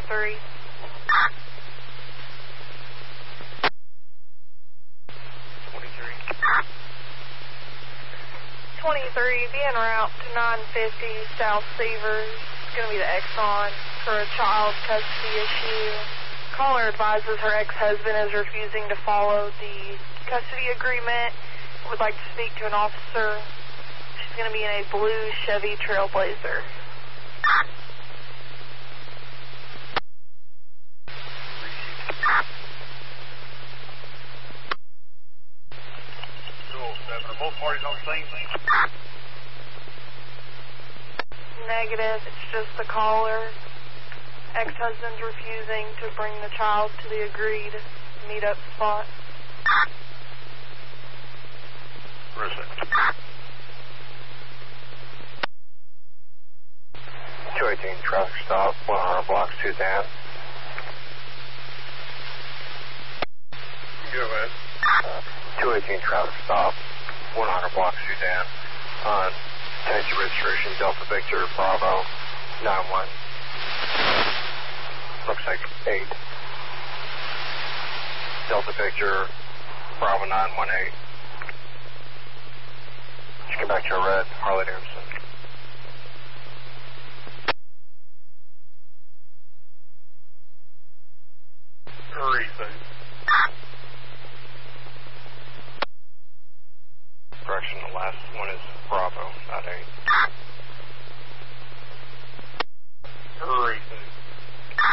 23. 23, be en route to 950 South Severs. It's going to be the Exxon for a child custody issue. Caller advises her ex-husband is refusing to follow the custody agreement. Would like to speak to an officer. She's going to be in a blue Chevy Trailblazer. Are both parties on the same thing? Negative. It's just the caller. Ex-husband's refusing to bring the child to the agreed meet-up spot. For a second. 218 traffic stop, 100 blocks, Suzanne. Go ahead. 218 traffic stop, 100 blocks, Suzanne. On Tennessee registration, Delta Victor, Bravo, 91. Looks like 8. Delta Victor, Bravo 918. Just get back to your red, Harley Davidson. Everything.